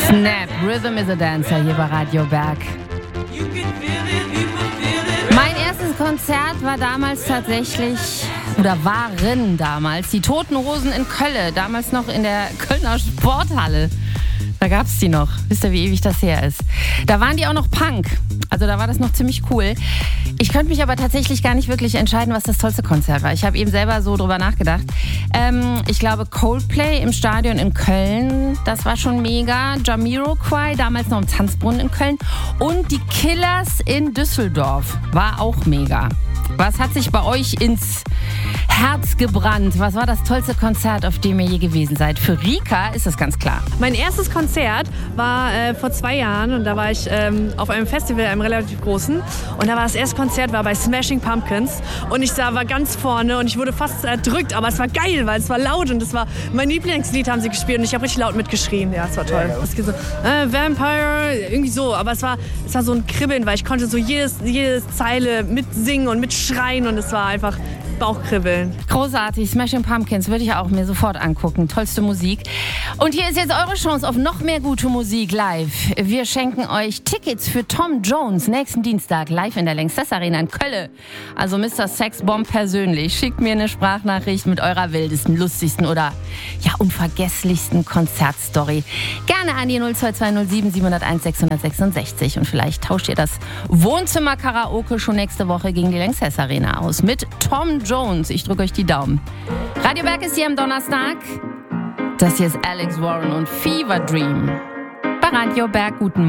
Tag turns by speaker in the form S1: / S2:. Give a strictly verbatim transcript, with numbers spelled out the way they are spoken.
S1: Snap, Rhythm is a Dancer hier bei Radio Berg. Mein erstes Konzert war damals tatsächlich, oder waren damals, die Toten Hosen in Kölle, damals noch in der Kölner Sporthalle. Da gab's die noch. Wisst ihr, wie ewig das her ist? Da waren die auch noch Punk. Also da war das noch ziemlich cool. Ich könnte mich aber tatsächlich gar nicht wirklich entscheiden, was das tollste Konzert war. Ich habe eben selber so drüber nachgedacht. Ähm, ich glaube Coldplay im Stadion in Köln, das war schon mega. Jamiroquai, damals noch im Tanzbrunnen in Köln. Und die Killers in Düsseldorf, war auch mega. Was hat sich bei euch ins Herz gebrannt? Was war das tollste Konzert, auf dem ihr je gewesen seid? Für Rika ist das ganz klar.
S2: Mein erstes Konzert war äh, vor zwei Jahren und da war ich ähm, auf einem Festival, einem relativ großen. Und da war das erste Konzert war bei Smashing Pumpkins und ich sah, war ganz vorne und ich wurde fast erdrückt, aber es war geil, weil es war laut und es war mein Lieblingslied haben sie gespielt und ich habe richtig laut mitgeschrien. Ja, es war toll. Es geht so, äh, Vampire, irgendwie so, aber es war, es war so ein Kribbeln, weil ich konnte so jedes, jedes Zeile mitsingen und mitschreien und es war einfach Bauchkribbeln.
S1: Großartig, Smashing Pumpkins würde ich auch mir sofort angucken. Tollste Musik. Und hier ist jetzt eure Chance auf noch mehr gute Musik live. Wir schenken euch Tickets für Tom Jones nächsten Dienstag live in der Lanxess Arena in Köln. Also Mister Sexbomb persönlich. Schickt mir eine Sprachnachricht mit eurer wildesten, lustigsten oder ja unvergesslichsten Konzertstory. Gerne an die null zwei zwei null sieben sieben null eins sechs sechs sechs und vielleicht tauscht ihr das Wohnzimmer-Karaoke schon nächste Woche gegen die Lanxess Arena aus mit Tom Jones. Ich drücke euch die Daumen. Radio Berg ist hier am Donnerstag. Das hier ist Alex Warren und Fever Dream. Bei Radio Berg, guten Morgen.